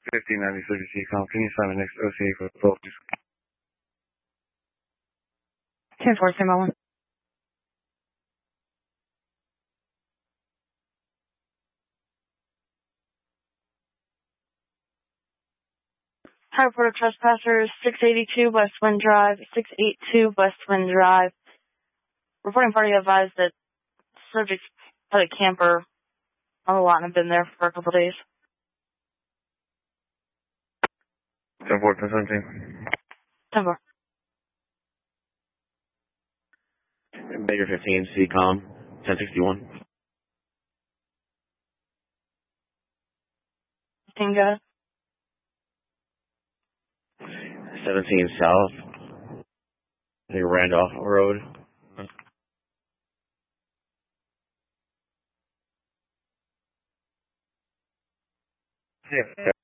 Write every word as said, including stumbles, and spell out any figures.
fifteen ninety-six C COM. Can you sign the next O C A for the twelve, please? ten four, same one. High Report of Trespassers, six eighty-two West Wind Drive, six eighty-two West Wind Drive. Reporting party advised that subjects had a camper on the lot and have been there for a couple of days. ten four, ten seventeen. ten four. Baker fifteen, C COM, ten sixty-one. fifteen, go ahead. seventeen South, I think Randolph Road. Yeah.